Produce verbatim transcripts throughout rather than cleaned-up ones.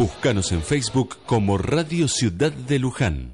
Búscanos en Facebook como Radio Ciudad de Luján.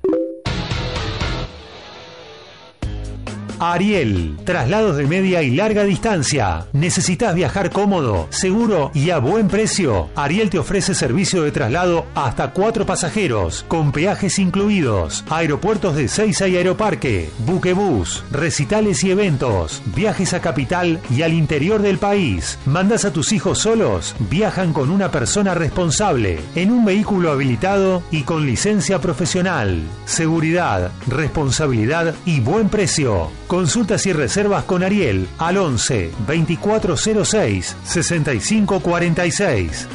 Ariel, traslados de media y larga distancia. ¿Necesitas viajar cómodo, seguro y a buen precio? Ariel te ofrece servicio de traslado hasta cuatro pasajeros, con peajes incluidos, aeropuertos de Seiza y Aeroparque, buquebús, recitales y eventos, viajes a capital y al interior del país. ¿Mandas a tus hijos solos? Viajan con una persona responsable, en un vehículo habilitado y con licencia profesional. Seguridad, responsabilidad y buen precio. Consultas y reservas con Ariel al once, veinticuatro cero seis, sesenta y cinco cuarenta y seis.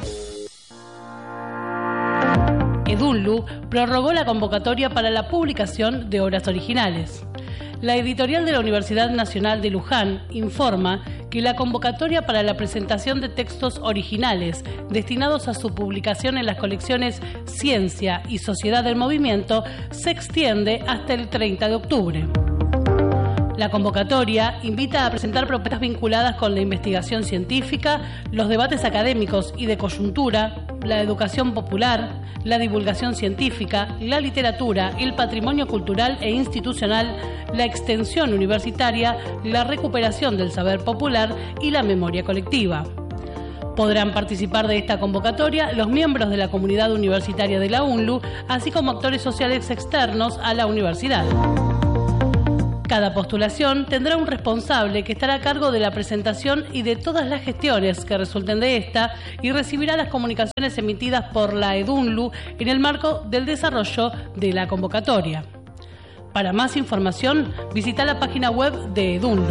Edunlu prorrogó la convocatoria para la publicación de obras originales. La editorial de la Universidad Nacional de Luján informa que la convocatoria para la presentación de textos originales destinados a su publicación en las colecciones Ciencia y Sociedad del Movimiento se extiende hasta el treinta de octubre. La convocatoria invita a presentar propuestas vinculadas con la investigación científica, los debates académicos y de coyuntura, la educación popular, la divulgación científica, la literatura, el patrimonio cultural e institucional, la extensión universitaria, la recuperación del saber popular y la memoria colectiva. Podrán participar de esta convocatoria los miembros de la comunidad universitaria de la UNLU, así como actores sociales externos a la universidad. Cada postulación tendrá un responsable que estará a cargo de la presentación y de todas las gestiones que resulten de esta y recibirá las comunicaciones emitidas por la Edunlu en el marco del desarrollo de la convocatoria. Para más información, visita la página web de Edunlu.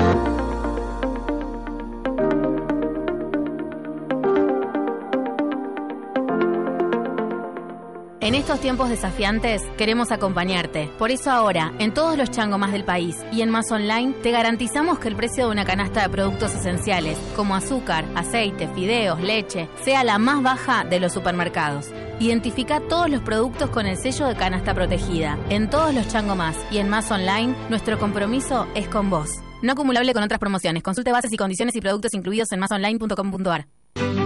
En estos tiempos desafiantes queremos acompañarte. Por eso ahora, en todos los changomas del país y en Más Online, te garantizamos que el precio de una canasta de productos esenciales, como azúcar, aceite, fideos, leche, sea la más baja de los supermercados. Identifica todos los productos con el sello de canasta protegida. En todos los changomas y en Más Online, nuestro compromiso es con vos. No acumulable con otras promociones. Consulte bases y condiciones y productos incluidos en más online punto com punto a r.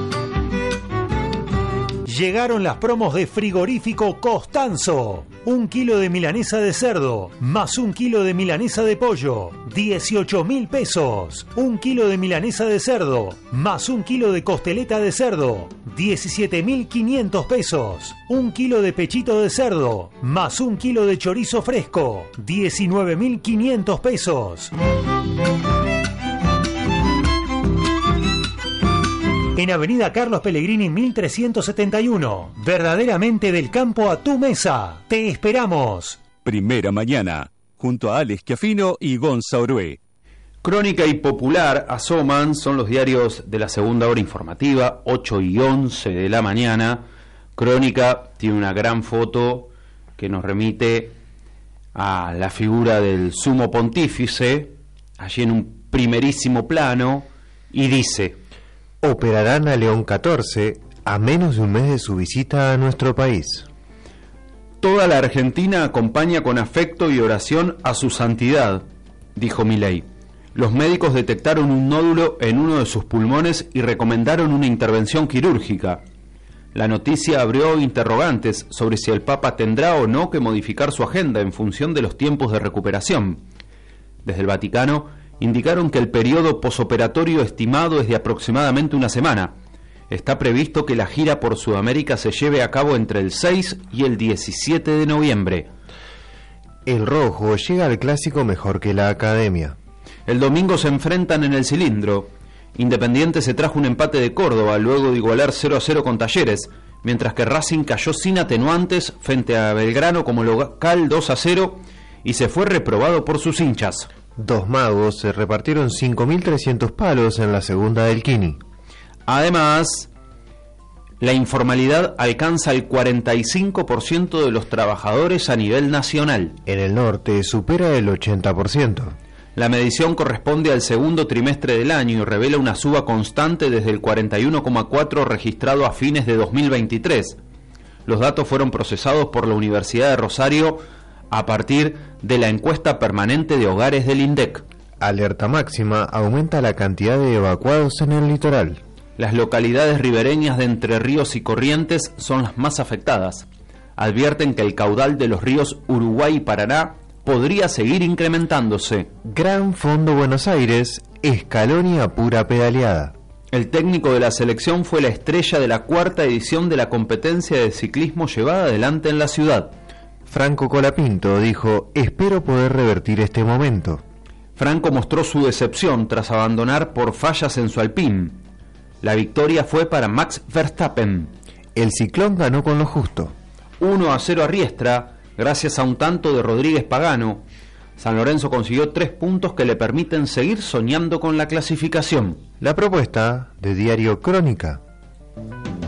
Llegaron las promos de Frigorífico Costanzo. Un kilo de milanesa de cerdo, más un kilo de milanesa de pollo, dieciocho mil pesos. Un kilo de milanesa de cerdo, más un kilo de costeleta de cerdo, diecisiete mil quinientos pesos. Un kilo de pechito de cerdo, más un kilo de chorizo fresco, diecinueve mil quinientos pesos. En Avenida Carlos Pellegrini mil trescientos setenta y uno. Verdaderamente del campo a tu mesa. Te esperamos. Primera Mañana, junto a Alex Chiafino y Gonza Orué. Crónica y Popular asoman, son los diarios de la segunda hora informativa, ocho y once de la mañana. Crónica tiene una gran foto que nos remite a la figura del sumo pontífice, allí en un primerísimo plano, y dice: operarán a León catorce a menos de un mes de su visita a nuestro país. Toda la Argentina acompaña con afecto y oración a su santidad, dijo Milei. Los médicos detectaron un nódulo en uno de sus pulmones y recomendaron una intervención quirúrgica. La noticia abrió interrogantes sobre si el Papa tendrá o no que modificar su agenda en función de los tiempos de recuperación. Desde el Vaticano indicaron que el periodo posoperatorio estimado es de aproximadamente una semana. Está previsto que la gira por Sudamérica se lleve a cabo entre el seis y el diecisiete de noviembre. El rojo llega al clásico mejor que la academia. El domingo se enfrentan en el Cilindro. Independiente se trajo un empate de Córdoba luego de igualar cero a cero con Talleres, mientras que Racing cayó sin atenuantes frente a Belgrano como local dos a cero y se fue reprobado por sus hinchas. Dos magos se repartieron cinco mil trescientos palos en la segunda del Kini. Además, la informalidad alcanza el cuarenta y cinco por ciento de los trabajadores a nivel nacional. En el norte supera el ochenta por ciento. La medición corresponde al segundo trimestre del año y revela una suba constante desde el cuarenta y uno coma cuatro registrado a fines de dos mil veintitrés. Los datos fueron procesados por la Universidad de Rosario a partir de la encuesta permanente de hogares del INDEC. Alerta máxima, aumenta la cantidad de evacuados en el litoral. Las localidades ribereñas de Entre Ríos y Corrientes son las más afectadas. Advierten que el caudal de los ríos Uruguay y Paraná podría seguir incrementándose. Gran Fondo Buenos Aires, escalón a pura pedaleada. El técnico de la selección fue la estrella de la cuarta edición de la competencia de ciclismo llevada adelante en la ciudad. Franco Colapinto dijo: espero poder revertir este momento. Franco mostró su decepción tras abandonar por fallas en su Alpine. La victoria fue para Max Verstappen. El ciclón ganó con lo justo. uno a cero a Riestra, gracias a un tanto de Rodríguez Pagano. San Lorenzo consiguió tres puntos que le permiten seguir soñando con la clasificación. La propuesta de Diario Crónica.